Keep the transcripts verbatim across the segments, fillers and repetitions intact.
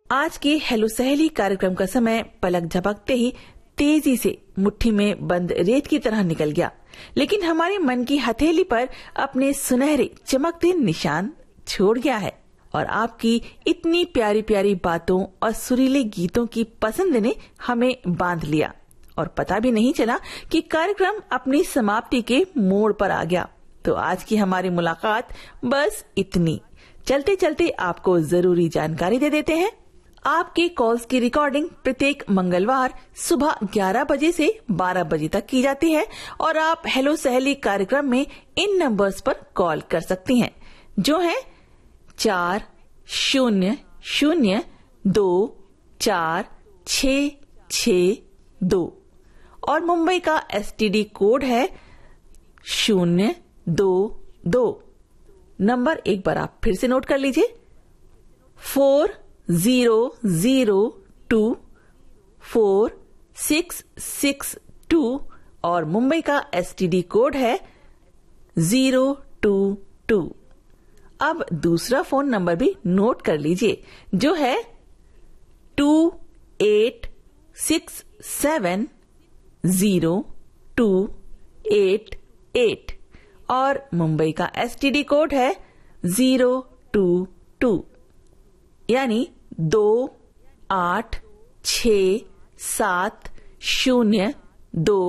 आज के हेलो सहेली कार्यक्रम का समय पलक झपकते ही तेजी से मुट्ठी में बंद रेत की तरह निकल गया, लेकिन हमारे मन की हथेली पर अपने सुनहरे चमकते निशान छोड़ गया है। और आपकी इतनी प्यारी प्यारी बातों और सुरीले गीतों की पसंद ने हमें बांध लिया और पता भी नहीं चला कि कार्यक्रम अपनी समाप्ति के मोड़ पर आ गया। तो आज की हमारी मुलाकात बस इतनी। चलते चलते आपको जरूरी जानकारी दे देते हैं। आपके कॉल्स की रिकॉर्डिंग प्रत्येक मंगलवार सुबह ग्यारह बजे से बारह बजे तक की जाती है और आप हेलो सहेली कार्यक्रम में इन नंबर्स पर कॉल कर सकती हैं, जो है चार शून्य शून्य दो चार छ छ दो और मुंबई का एसटीडी कोड है शून्य दो दो। नंबर एक बार आप फिर से नोट कर लीजिए, four zero zero to four six six to और मुंबई का एसटीडी कोड है जीरो टू टू। अब दूसरा फोन नंबर भी नोट कर लीजिए, जो है to eight six seven zero to eight eight और मुंबई का एसटीडी कोड है जीरो टू टू, यानी दो आठ छ सात शून्य दो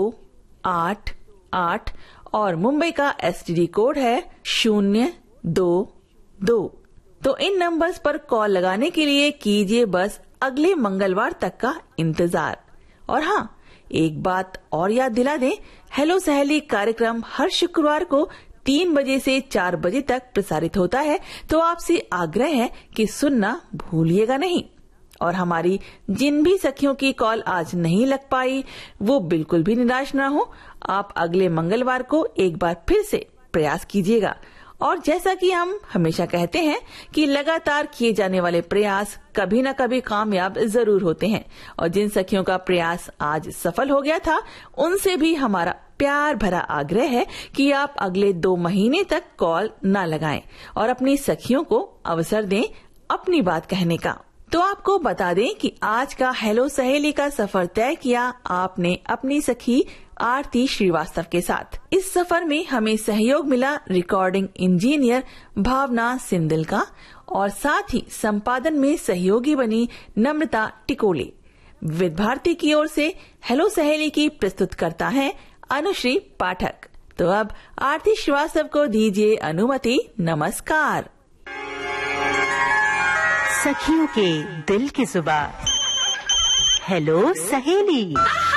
आठ आठ और मुंबई का एसटीडी कोड है शून्य दो दो। तो इन नंबर्स पर कॉल लगाने के लिए कीजिए बस अगले मंगलवार तक का इंतजार। और हाँ, एक बात और याद दिला दें, हेलो सहेली कार्यक्रम हर शुक्रवार को तीन बजे से चार बजे तक प्रसारित होता है, तो आपसे आग्रह है कि सुनना भूलिएगा नहीं। और हमारी जिन भी सखियों की कॉल आज नहीं लग पाई, वो बिल्कुल भी निराश ना हो। आप अगले मंगलवार को एक बार फिर से प्रयास कीजिएगा। और जैसा कि हम हमेशा कहते हैं कि लगातार किए जाने वाले प्रयास कभी न कभी कामयाब जरूर होते हैं, और जिन सखियों का प्रयास आज सफल हो गया था, उनसे भी हमारा प्यार भरा आग्रह है कि आप अगले दो महीने तक कॉल न लगाएं और अपनी सखियों को अवसर दें अपनी बात कहने का। तो आपको बता दें कि आज का हेलो सहेली का सफर तय किया आपने अपनी सखी आरती श्रीवास्तव के साथ। इस सफर में हमें सहयोग मिला रिकॉर्डिंग इंजीनियर भावना सिंदल का, और साथ ही संपादन में सहयोगी बनी नम्रता टिकोले। विद भारती की ओर से हेलो सहेली की प्रस्तुत करता है अनुश्री पाठक। तो अब आरती श्रीवास्तव को दीजिए अनुमति। नमस्कार। सखियों के दिल की जुबान, हेलो सहेली।